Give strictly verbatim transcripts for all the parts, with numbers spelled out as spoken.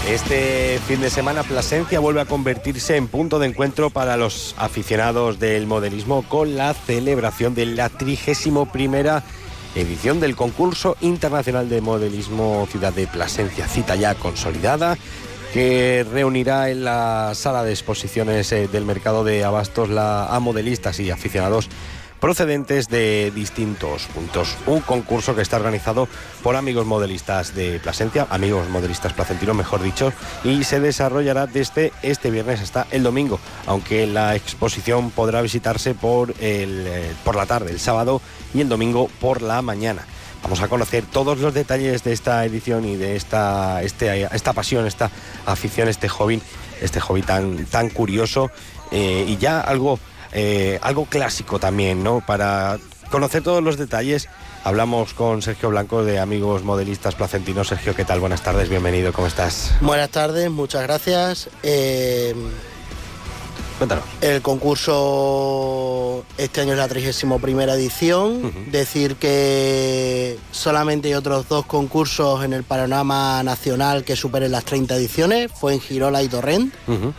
Este fin de semana Plasencia vuelve a convertirse en punto de encuentro para los aficionados del modelismo con la celebración de la trigésima primera edición del concurso internacional de modelismo Ciudad de Plasencia, cita ya consolidada, que reunirá en la sala de exposiciones del mercado de abastos la, a modelistas y aficionados procedentes de distintos puntos. Un concurso que está organizado por amigos modelistas de Plasencia, amigos modelistas placentinos, mejor dicho, y se desarrollará desde este viernes hasta el domingo, aunque la exposición podrá visitarse por, el, por la tarde, el sábado, y el domingo por la mañana. Vamos a conocer todos los detalles de esta edición y de esta, este, esta pasión, esta afición, este hobby, este hobby tan, tan curioso eh, y ya algo... Eh, algo clásico también, ¿no? Para conocer todos los detalles, hablamos con Sergio Blanco de Amigos Modelistas Placentinos. Sergio, ¿qué tal? Buenas tardes, bienvenido, ¿cómo estás? Buenas tardes, muchas gracias. Eh, Cuéntanos. El concurso este año es la trigésima primera edición. Uh-huh. Decir que solamente hay otros dos concursos en el panorama nacional que superen las treinta ediciones. Fue en Girola y Torrent. Uh-huh.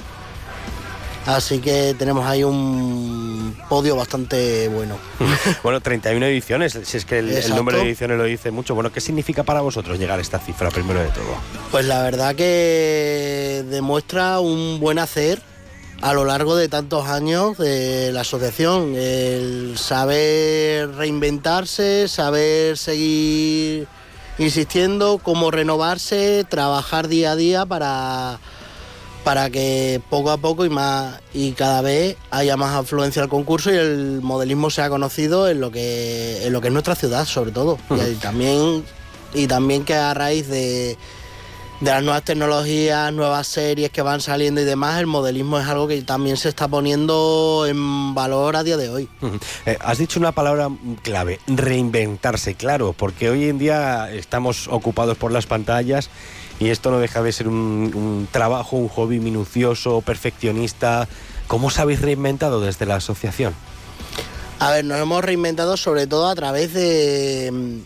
Así que tenemos ahí un podio bastante bueno. Bueno, treinta y una ediciones, si es que el, el número de ediciones lo dice mucho. Bueno, ¿qué significa para vosotros llegar a esta cifra, primero de todo? Pues la verdad que demuestra un buen hacer a lo largo de tantos años de la asociación. El saber reinventarse, saber seguir insistiendo, cómo renovarse, trabajar día a día para... para que poco a poco y más y cada vez haya más afluencia al concurso y el modelismo sea conocido en lo que en lo que es nuestra ciudad, sobre todo. Uh-huh. Y también y también que a raíz de, de las nuevas tecnologías, nuevas series que van saliendo y demás, el modelismo es algo que también se está poniendo en valor a día de hoy. Uh-huh. Eh, has dicho una palabra clave, reinventarse, claro, porque hoy en día estamos ocupados por las pantallas. Y esto no deja de ser un, un trabajo, un hobby minucioso, perfeccionista. ¿Cómo os habéis reinventado desde la asociación? A ver, nos hemos reinventado sobre todo a través de...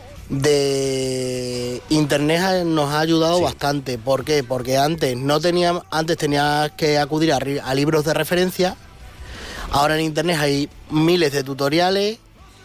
de internet. Nos ha ayudado sí. bastante. ¿Por qué? Porque antes no teníamos, antes tenías que acudir a, a libros de referencia. Ahora en internet hay miles de tutoriales.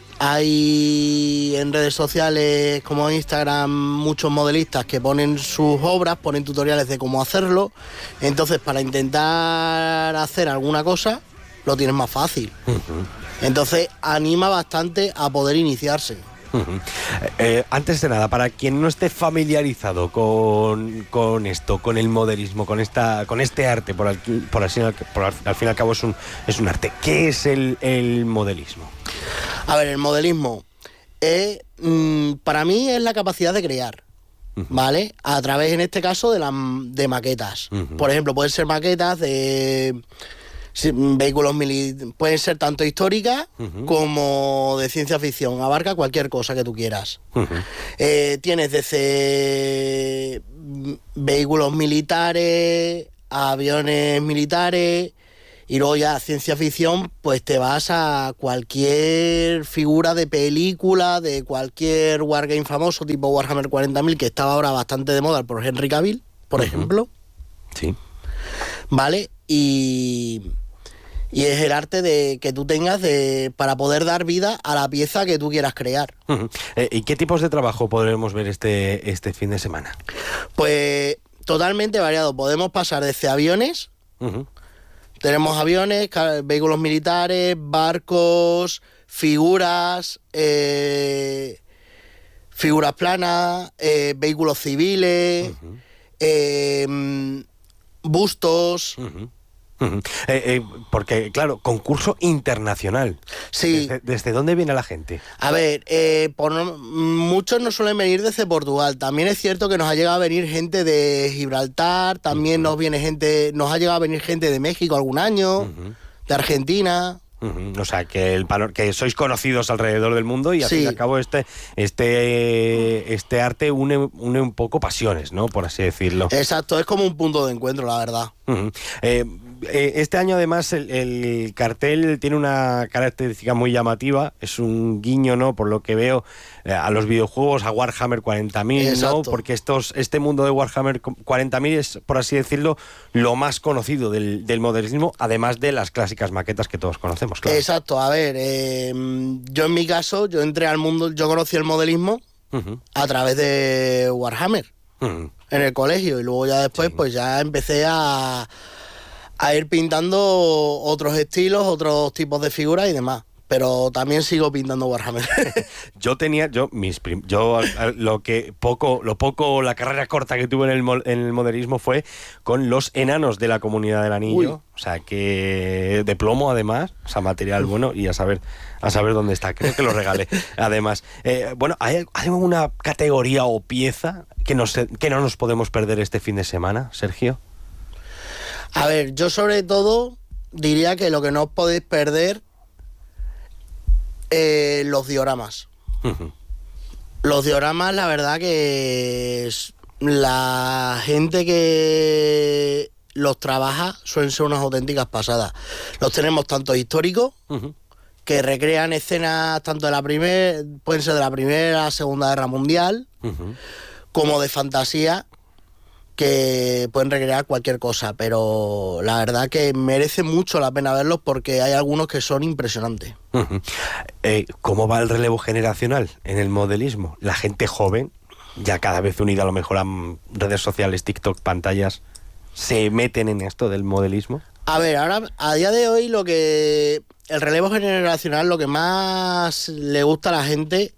Hay en redes sociales como Instagram muchos modelistas que ponen sus obras, ponen tutoriales de cómo hacerlo. Entonces, para intentar hacer alguna cosa, lo tienes más fácil. Uh-huh. Entonces, anima bastante a poder iniciarse. Uh-huh. Eh, antes de nada, para quien no esté familiarizado con, con esto, con el modelismo, con esta, con este arte, por, al, por, así, por al, al fin y al cabo es un, es un arte. ¿Qué es el, el modelismo? A ver, el modelismo es, mmm, para mí es la capacidad de crear, uh-huh. ¿vale? A través, en este caso, de, la, de maquetas. Uh-huh. Por ejemplo, pueden ser maquetas de sí, vehículos militares, pueden ser tanto históricas uh-huh. como de ciencia ficción. Abarca cualquier cosa que tú quieras. Uh-huh. Eh, tienes desde vehículos militares, aviones militares... Y luego ya ciencia ficción, pues te vas a cualquier figura de película, de cualquier wargame famoso, tipo Warhammer cuarenta mil, que estaba ahora bastante de moda por Henry Cavill, por uh-huh. ejemplo. Sí. ¿Vale? Y, y es el arte de que tú tengas de para poder dar vida a la pieza que tú quieras crear. Uh-huh. Eh, ¿Y qué tipos de trabajo podremos ver este, este fin de semana? Pues totalmente variado. Podemos pasar desde aviones... Uh-huh. Tenemos aviones, vehículos militares, barcos, figuras, eh, figuras planas, eh, vehículos civiles, uh-huh. eh, bustos... Uh-huh. Uh-huh. Eh, eh, porque, claro, concurso internacional. Sí. ¿Desde, desde dónde viene la gente? A ver, eh, por no, muchos no suelen venir desde Portugal. También es cierto que nos ha llegado a venir gente de Gibraltar, también uh-huh. nos viene gente, nos ha llegado a venir gente de México algún año, uh-huh. de Argentina. Uh-huh. O sea, que el que sois conocidos alrededor del mundo y al sí. fin y al cabo este, este, este arte une, une un poco pasiones, ¿no? Por así decirlo. Exacto, es como un punto de encuentro, la verdad. Uh-huh. Eh, eh, este año además el, el cartel tiene una característica muy llamativa, es un guiño, ¿no? Por lo que veo, eh, a los videojuegos, a Warhammer cuarenta mil, ¿no? Porque estos, este mundo de Warhammer cuarenta mil es, por así decirlo, lo más conocido del, del modelismo, además de las clásicas maquetas que todos conocemos, claro. Exacto, a ver, eh, yo en mi caso, yo entré al mundo, yo conocí el modelismo uh-huh. a través de Warhammer. Uh-huh. En el colegio, y luego ya después sí. pues ya empecé a, a ir pintando otros estilos, otros tipos de figuras y demás. Pero también sigo pintando Warhammer. Yo tenía, yo mis prim, yo lo que poco, lo poco, la carrera corta que tuve en el, en el modelismo fue con los enanos de la Comunidad del Anillo. Uy. O sea que de plomo además, o sea, material bueno, y a saber, a saber dónde está. Creo que lo regalé. Además, eh, bueno, ¿hay, ¿hay alguna categoría o pieza que, nos, que no nos podemos perder este fin de semana, Sergio? A ver, yo sobre todo diría que lo que no os podéis perder Eh, los dioramas. Uh-huh. Los dioramas, la verdad que es, la gente que los trabaja suelen ser unas auténticas pasadas. Los tenemos tanto históricos, uh-huh. que recrean escenas tanto de la primera, pueden ser de la Primera, Segunda Guerra Mundial, uh-huh. como de fantasía, que pueden recrear cualquier cosa, pero la verdad que merece mucho la pena verlos porque hay algunos que son impresionantes. Uh-huh. Eh, ¿Cómo va el relevo generacional en el modelismo? La gente joven, ya cada vez unida a lo mejor a redes sociales, TikTok, pantallas, ¿se meten en esto del modelismo? A ver, ahora, a día de hoy, lo que el relevo generacional, lo que más le gusta a la gente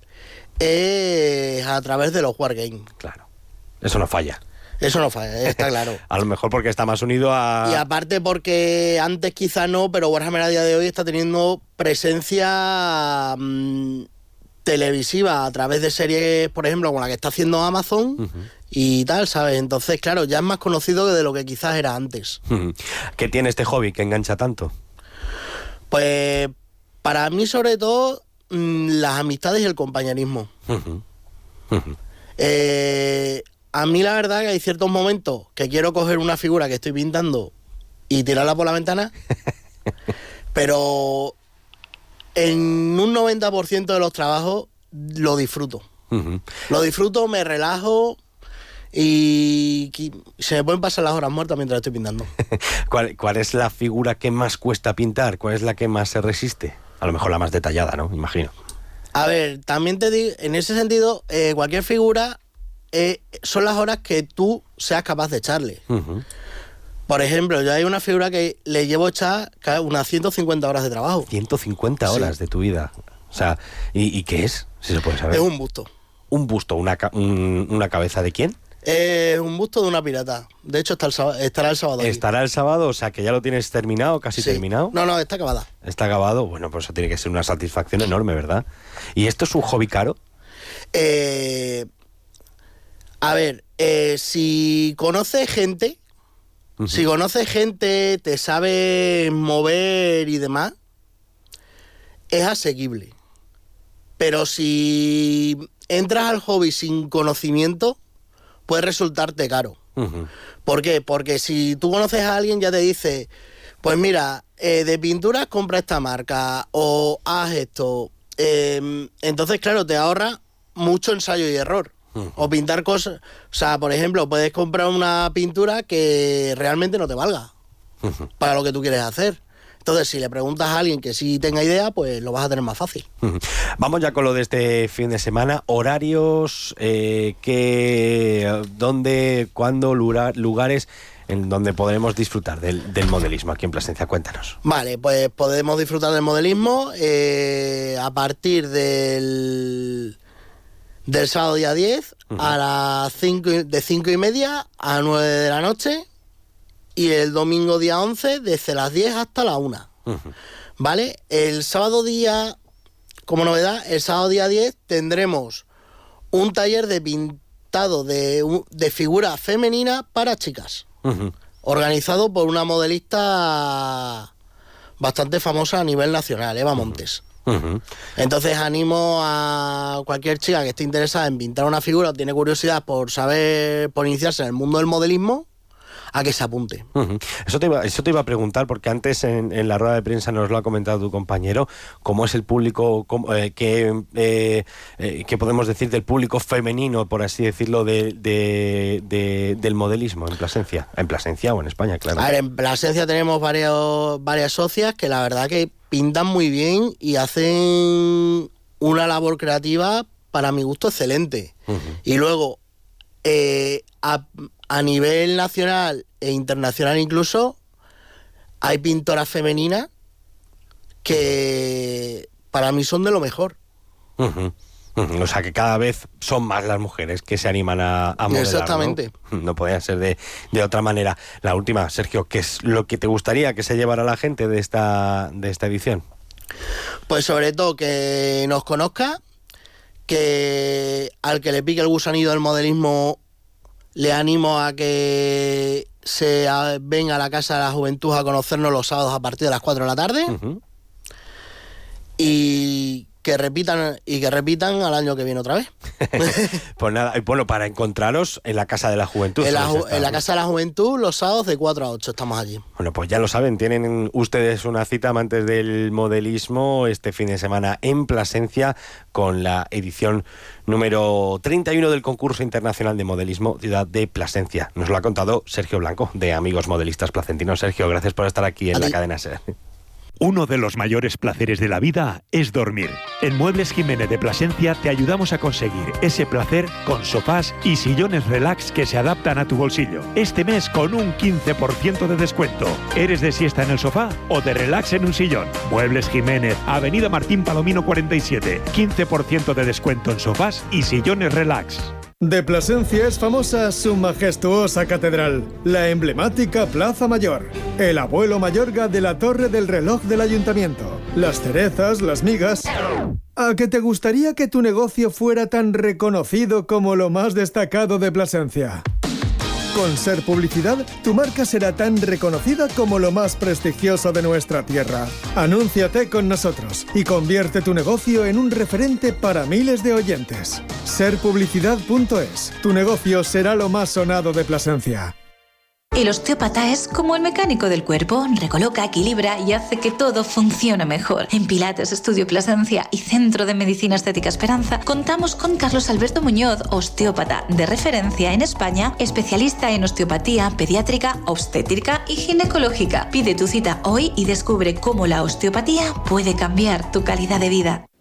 es a través de los wargames. Claro, eso no falla. Eso no falla, está claro. A lo mejor porque está más unido a... Y aparte porque antes quizá no, pero Warhammer a día de hoy está teniendo presencia mmm, televisiva a través de series, por ejemplo, como la que está haciendo Amazon, uh-huh. y tal, ¿sabes? Entonces, claro, ya es más conocido que de lo que quizás era antes. Uh-huh. ¿Qué tiene este hobby que engancha tanto? Pues para mí, sobre todo, mmm, las amistades y el compañerismo. Uh-huh. Uh-huh. Eh... A mí la verdad que hay ciertos momentos que quiero coger una figura que estoy pintando y tirarla por la ventana, pero en un noventa por ciento de los trabajos lo disfruto. Uh-huh. Lo disfruto, me relajo y se me pueden pasar las horas muertas mientras estoy pintando. ¿Cuál, ¿Cuál es la figura que más cuesta pintar? ¿Cuál es la que más se resiste? A lo mejor la más detallada, ¿no? Imagino. A ver, también te digo, en ese sentido, eh, cualquier figura... Eh, son las horas que tú seas capaz de echarle. Uh-huh. Por ejemplo, yo hay una figura que le llevo echar unas ciento cincuenta horas de trabajo. ciento cincuenta horas sí. de tu vida. O sea, ¿y, y qué es? Si se puede saber. Es un busto. ¿Un busto? ¿Una, un, una cabeza de quién? Es eh, un busto de una pirata. De hecho, está el sábado, estará el sábado. Aquí. Estará el sábado, o sea, que ya lo tienes terminado, casi sí. terminado. No, no, está acabada. Está acabado. Bueno, pues eso tiene que ser una satisfacción enorme, ¿verdad? ¿Y esto es un hobby caro? Eh... A ver, eh, si conoces gente, uh-huh. si conoces gente, te sabe mover y demás, es asequible. Pero si entras al hobby sin conocimiento, puede resultarte caro. Uh-huh. ¿Por qué? Porque si tú conoces a alguien ya te dice, pues mira, eh, de pinturas compra esta marca o haz esto. Eh, entonces, claro, te ahorra mucho ensayo y error. O pintar cosas, o sea, por ejemplo, puedes comprar una pintura que realmente no te valga uh-huh. para lo que tú quieres hacer. Entonces, si le preguntas a alguien que sí tenga idea, pues lo vas a tener más fácil. Uh-huh. Vamos ya con lo de este fin de semana. Horarios, eh, qué, dónde, cuándo, lugar, lugares en donde podremos disfrutar del, del modelismo aquí en Plasencia. Cuéntanos. Vale, pues podemos disfrutar del modelismo eh, a partir del... Del sábado día diez uh-huh. a las cinco, de cinco y media a nueve de la noche y el domingo día once desde las diez hasta la una. Uh-huh. ¿Vale? El sábado día, como novedad, el sábado día diez tendremos un taller de pintado de, de figura femenina para chicas. Uh-huh. Organizado por una modelista bastante famosa a nivel nacional, Eva Montes. Uh-huh. Uh-huh. Entonces animo a cualquier chica que esté interesada en pintar una figura o tiene curiosidad por saber, por iniciarse en el mundo del modelismo, a que se apunte. Uh-huh. Eso te iba, eso te iba a preguntar, porque antes en, en la rueda de prensa nos lo ha comentado tu compañero, cómo es el público, cómo, eh, que, eh, eh, que podemos decir del público femenino, por así decirlo, de, de, de, del modelismo en Plasencia, en Plasencia o en España, claro. A ver, en Plasencia tenemos varios, varias socias que la verdad que pintan muy bien y hacen una labor creativa, para mi gusto, excelente. Uh-huh. Y luego, eh, a, a nivel nacional e internacional incluso, hay pintoras femeninas que para mí son de lo mejor. Uh-huh. Uh-huh. O sea, que cada vez son más las mujeres que se animan a, a modelar. Exactamente. No, no podía ser de, de otra manera. La última, Sergio, ¿qué es lo que te gustaría que se llevara la gente de esta, de esta edición? Pues sobre todo que nos conozca, que al que le pique el gusanillo del modelismo le animo a que se a, venga a la Casa de la Juventud a conocernos los sábados a partir de las cuatro de la tarde. Uh-huh. Y que repitan y que repitan al año que viene otra vez. Pues nada, bueno, para encontraros en la Casa de la Juventud. En la, en la Casa de la Juventud los sábados de cuatro a ocho estamos allí. Bueno, pues ya lo saben, tienen ustedes una cita, amantes del modelismo, este fin de semana en Plasencia con la edición número treinta y uno del concurso internacional de modelismo Ciudad de Plasencia. Nos lo ha contado Sergio Blanco, de Amigos Modelistas Placentinos. Sergio, gracias por estar aquí en la cadena SER. Uno de los mayores placeres de la vida es dormir. En Muebles Jiménez de Plasencia te ayudamos a conseguir ese placer con sofás y sillones relax que se adaptan a tu bolsillo. Este mes con un quince por ciento de descuento. ¿Eres de siesta en el sofá o de relax en un sillón? Muebles Jiménez, Avenida Martín Palomino cuarenta y siete. quince por ciento de descuento en sofás y sillones relax. De Plasencia es famosa su majestuosa catedral, la emblemática Plaza Mayor, el abuelo Mayorga de la torre del reloj del ayuntamiento, las cerezas, las migas. ¿A que te gustaría que tu negocio fuera tan reconocido como lo más destacado de Plasencia? Con Ser Publicidad, tu marca será tan reconocida como lo más prestigioso de nuestra tierra. Anúnciate con nosotros y convierte tu negocio en un referente para miles de oyentes. ser publicidad punto es. Tu negocio será lo más sonado de Plasencia. El osteópata es como el mecánico del cuerpo, recoloca, equilibra y hace que todo funcione mejor. En Pilates Estudio Plasencia y Centro de Medicina Estética Esperanza contamos con Carlos Alberto Muñoz, osteópata de referencia en España, especialista en osteopatía pediátrica, obstétrica y ginecológica. Pide tu cita hoy y descubre cómo la osteopatía puede cambiar tu calidad de vida.